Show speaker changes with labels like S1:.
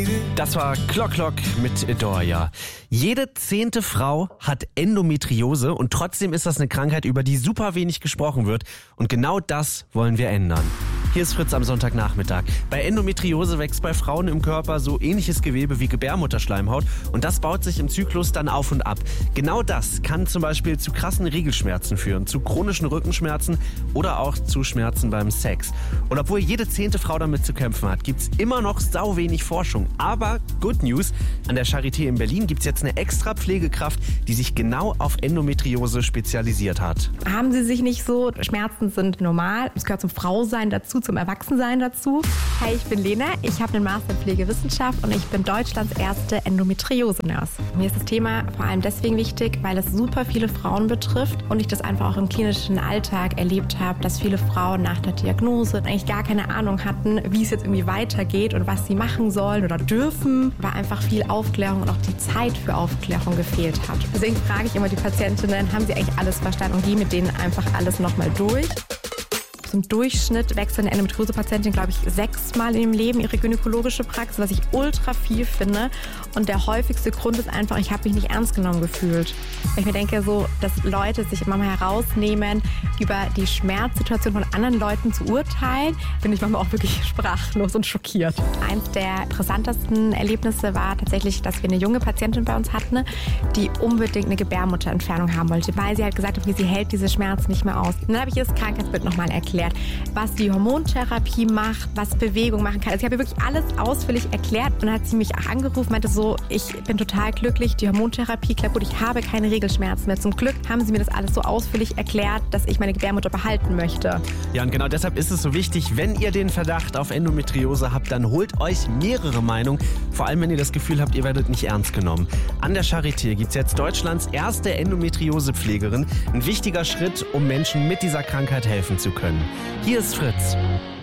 S1: Das war Clock Clock mit Edoria. Jede 10. Frau hat Endometriose und trotzdem ist das eine Krankheit, über die super wenig gesprochen wird. Und genau das wollen wir ändern. Hier ist Fritz am Sonntagnachmittag. Bei Endometriose wächst bei Frauen im Körper so ähnliches Gewebe wie Gebärmutterschleimhaut und das baut sich im Zyklus dann auf und ab. Genau das kann zum Beispiel zu krassen Regelschmerzen führen, zu chronischen Rückenschmerzen oder auch zu Schmerzen beim Sex. Und obwohl jede 10. Frau damit zu kämpfen hat, gibt's immer noch sau wenig Forschung. Aber Good News, an der Charité in Berlin gibt's jetzt eine extra Pflegekraft, die sich genau auf Endometriose spezialisiert hat.
S2: Haben Sie sich nicht so, Schmerzen sind normal, es gehört zum Frausein dazu, zum Erwachsensein dazu. Hi, ich bin Lena, ich habe einen Master in Pflegewissenschaft und ich bin Deutschlands erste Endometriose-Nurse. Mir ist das Thema vor allem deswegen wichtig, weil es super viele Frauen betrifft und ich das einfach auch im klinischen Alltag erlebt habe, dass viele Frauen nach der Diagnose eigentlich gar keine Ahnung hatten, wie es jetzt irgendwie weitergeht und was sie machen sollen oder dürfen, weil einfach viel Aufklärung und auch die Zeit für Aufklärung gefehlt hat. Deswegen frage ich immer die Patientinnen, haben sie eigentlich alles verstanden und gehe mit denen einfach alles nochmal durch. Im Durchschnitt wechselt eine Endometriose-Patientin, glaube ich, 6-mal im Leben ihre gynäkologische Praxis, was ich ultra viel finde. Und der häufigste Grund ist einfach, ich habe mich nicht ernst genommen gefühlt. Weil ich mir denke, so, dass Leute sich immer mal herausnehmen, über die Schmerzsituation von anderen Leuten zu urteilen, bin ich manchmal auch wirklich sprachlos und schockiert. Eins der interessantesten Erlebnisse war tatsächlich, dass wir eine junge Patientin bei uns hatten, die unbedingt eine Gebärmutterentfernung haben wollte, weil sie halt gesagt hat, okay, sie hält diese Schmerzen nicht mehr aus. Und dann habe ich ihr das Krankheitsbild nochmal erklärt, was die Hormontherapie macht, was Bewegung machen kann. Also ich habe ihr wirklich alles ausführlich erklärt und dann hat sie mich angerufen, meinte so, ich bin total glücklich, die Hormontherapie klappt gut, ich habe keine Regelschmerzen mehr. Zum Glück haben sie mir das alles so ausführlich erklärt, dass ich meine Gebärmutter behalten möchte.
S1: Ja, und genau deshalb ist es so wichtig, wenn ihr den Verdacht auf Endometriose habt, dann holt euch mehrere Meinungen, vor allem wenn ihr das Gefühl habt, ihr werdet nicht ernst genommen. An der Charité gibt es jetzt Deutschlands erste Endometriose-Pflegerin, ein wichtiger Schritt, um Menschen mit dieser Krankheit helfen zu können. Hier ist Fritz.